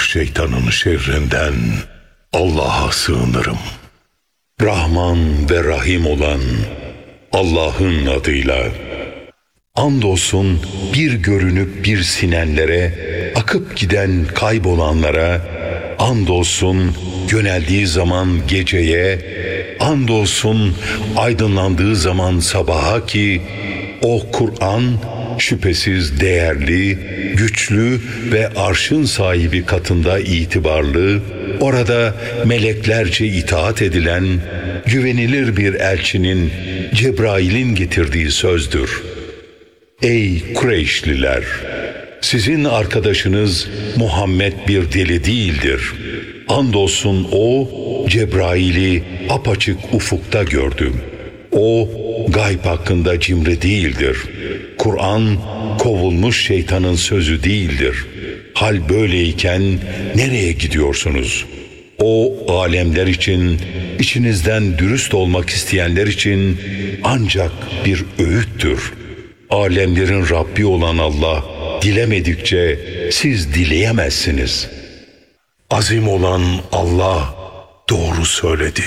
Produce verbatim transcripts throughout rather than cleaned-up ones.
kovulmuş şeytanın şerrinden Allah'a sığınırım. Rahman ve Rahim olan Allah'ın adıyla. Andolsun bir görünüp bir sinenlere, akıp giden kaybolanlara, andolsun yöneldiği zaman geceye, andolsun aydınlandığı zaman sabaha ki o Kur'an şüphesiz değerli, güçlü ve arşın sahibi katında itibarlı, orada meleklerce itaat edilen, güvenilir bir elçinin, Cebrail'in getirdiği sözdür. Ey Kureyşliler! Sizin arkadaşınız Muhammed bir deli değildir. Andolsun o, Cebrail'i apaçık ufukta gördüm. O, gayb hakkında cimri değildir. Kur'an, kovulmuş şeytanın sözü değildir. Hal böyleyken nereye gidiyorsunuz? O, alemler için, içinizden dürüst olmak isteyenler için ancak bir öğüttür. Alemlerin Rabbi olan Allah, dilemedikçe siz dileyemezsiniz. Azim olan Allah doğru söyledi.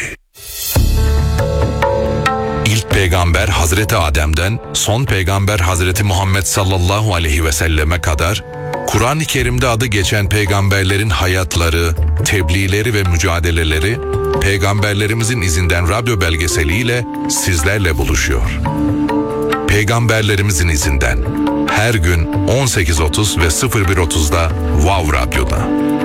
İlk peygamber Hazreti Adem'den son peygamber Hazreti Muhammed sallallahu aleyhi ve selleme kadar Kur'an-ı Kerim'de adı geçen peygamberlerin hayatları, tebliğleri ve mücadeleleri peygamberlerimizin izinden radyo belgeseliyle sizlerle buluşuyor. Peygamberlerimizin izinden her gün on sekiz otuz ve sıfır bir otuzda Wow Radyo'da.